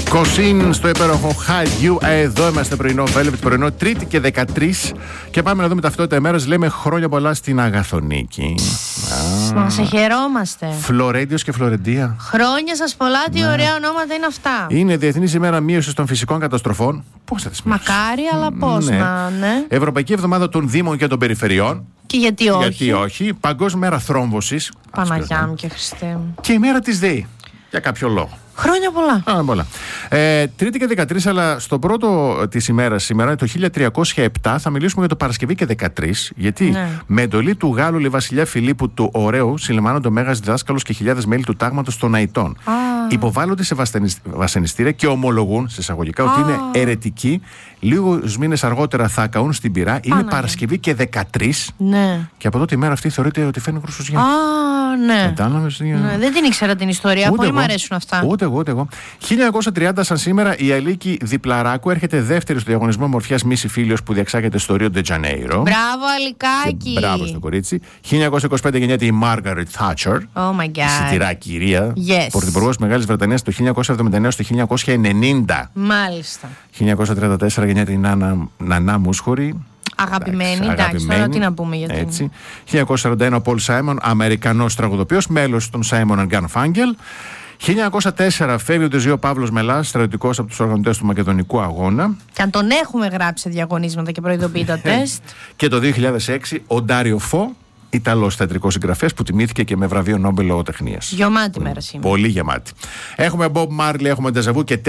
Κοσίν στο υπέροχο Χάγιου. Εδώ είμαστε πρωινό Velvet, πρωινό Τρίτη και 13. Και πάμε να δούμε ταυτότητα ημέρας. Λέμε χρόνια πολλά στην Αγαθονίκη. Να σε χαιρόμαστε. Φλωρέντιος και Φλωρεντία. Χρόνια σας πολλά, τι ωραία ονόματα είναι αυτά. Είναι Διεθνής ημέρα μείωσης των φυσικών καταστροφών. Πώς θα τις μειώσεις? Μακάρι, αλλά πώς να, ναι. Ευρωπαϊκή εβδομάδα των Δήμων και των Περιφερειών. Και γιατί όχι. Γιατί όχι. Παγκόσμια μέρα θρόμβωσης. Παναγιά μου και Χριστέ μου. Και η μέρα της ΔΕΗ. Για κάποιο λόγο. Χρόνια πολλά. Τρίτη και 13, αλλά στο πρώτο της ημέρας σήμερα, το 1307, θα μιλήσουμε για το Παρασκευή και 13, γιατί με εντολή του Γάλλου βασιλιά Φιλίππου του Ωραίου συλλαμβάνονται ο Μέγας Διδάσκαλος και χιλιάδες μέλη του τάγματος των Αητών. Υποβάλλονται σε βασανιστήρια και ομολογούν, σε εισαγωγικά, ότι είναι αιρετικοί. Λίγους μήνες αργότερα θα καούν στην πυρά. Είναι Παρασκευή και 13. Ναι. Και από τότε η μέρα αυτή θεωρείται ότι φέρνει χρυσουζιά. Ναι. Δεν την ήξερα την ιστορία. Πολύ μου αρέσουν αυτά. Ούτε εγώ. 1930, σαν σήμερα, η Αλίκη Διπλαράκου έρχεται δεύτερη στο διαγωνισμό ομορφιάς Μίση Φίλιος που διεξάγεται στο Ρίο ντε Τζανέιρο. Μπράβο, Αλικάκι! Μπράβο στο κορίτσι. 1925 γεννιέται η Μάργαρετ Θάτσερ. Oh my God. Σιτηρά κυρία. Yes. Πρωθυπουργός Μεγάλης Βρετανίας το 1979 στο 1990. Μάλιστα. 1934 γεννιέται η Νανά Μούσχορη. Αγαπημένη, εντάξει, τώρα τι να πούμε γιατί. Έτσι. 1941 ο Πολ Σάιμον, Αμερικανός τραγουδοποιός, μέλος των Simon & Garfunkel. 1904 φεύγει ο Τεζίο Παύλος Μελάς, στρατιωτικός από τους οργανωτές του Μακεδονικού Αγώνα. Και αν τον έχουμε γράψει σε διαγωνίσματα και προειδοποιεί τα τεστ. Και το 2006 ο Ντάριο Φω, Ιταλός θεατρικός συγγραφέας που τιμήθηκε και με βραβείο Νόμπελ λογοτεχνίας. Γεμάτη μέρα σήμερα. Πολύ γεμάτη. Έχουμε Bob Marley, έχουμε Ντεζαβού και